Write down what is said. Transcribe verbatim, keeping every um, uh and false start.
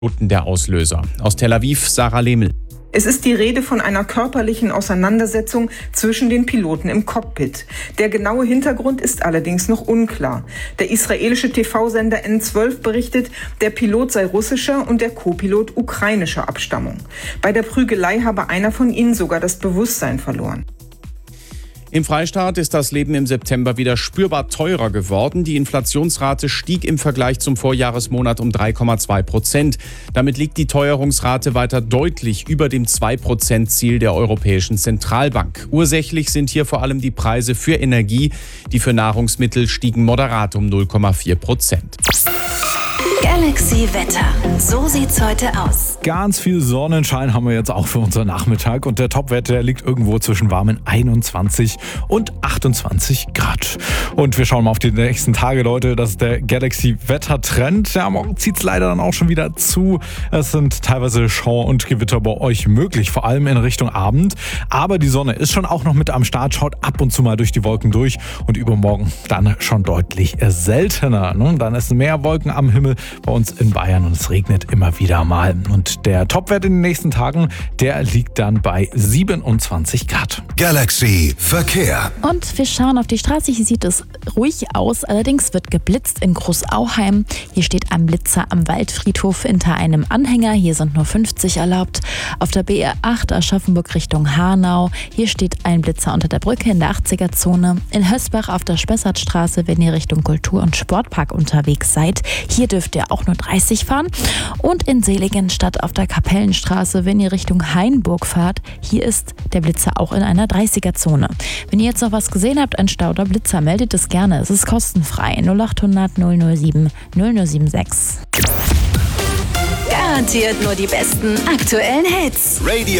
Der Auslöser. Aus Tel Aviv, Sarah Lehmel. Es ist die Rede von einer körperlichen Auseinandersetzung zwischen den Piloten im Cockpit. Der genaue Hintergrund ist allerdings noch unklar. Der israelische T V-Sender N zwölf berichtet, der Pilot sei russischer und der Co-Pilot ukrainischer Abstammung. Bei der Prügelei habe einer von ihnen sogar das Bewusstsein verloren. Im Freistaat ist das Leben im September wieder spürbar teurer geworden. Die Inflationsrate stieg im Vergleich zum Vorjahresmonat um drei Komma zwei Prozent. Damit liegt die Teuerungsrate weiter deutlich über dem zwei Prozent Ziel der Europäischen Zentralbank. Ursächlich sind hier vor allem die Preise für Energie. Die für Nahrungsmittel stiegen moderat um null Komma vier Prozent. Galaxy Wetter. So sieht's heute aus. Ganz viel Sonnenschein haben wir jetzt auch für unseren Nachmittag und der Topwert, der liegt irgendwo zwischen warmen einundzwanzig und achtundzwanzig Grad. Und wir schauen mal auf die nächsten Tage, Leute. Das ist der Galaxy Wetter-Trend. Ja, morgen zieht's leider dann auch schon wieder zu. Es sind teilweise Schauer und Gewitter bei euch möglich, vor allem in Richtung Abend. Aber die Sonne ist schon auch noch mit am Start, schaut ab und zu mal durch die Wolken durch und übermorgen dann schon deutlich seltener. Dann ist mehr Wolken am Himmel bei uns in Bayern und es regnet immer wieder mal. Und der Topwert in den nächsten Tagen, der liegt dann bei siebenundzwanzig Grad. Galaxy Verkehr. Und wir schauen auf die Straße. Hier sieht es ruhig aus. Allerdings wird geblitzt in Großauheim. Hier steht ein Blitzer am Waldfriedhof hinter einem Anhänger. Hier sind nur fünfzig erlaubt. Auf der B R acht Aschaffenburg Richtung Hanau. Hier steht ein Blitzer unter der Brücke in der achtziger-Zone. In Hösbach auf der Spessartstraße, wenn ihr Richtung Kultur- und Sportpark unterwegs seid. Hier dürft ihr auch nur dreißig fahren. Und in Seligenstadt auf der Kapellenstraße, wenn ihr Richtung Hainburg fahrt, hier ist der Blitzer auch in einer dreißiger-Zone. Wenn ihr jetzt noch was gesehen habt, ein Stau oder Blitzer, meldet es gerne. Es ist kostenfrei. null acht hundert null null sieben null null sieben sechs. Garantiert nur die besten aktuellen Hits. Radio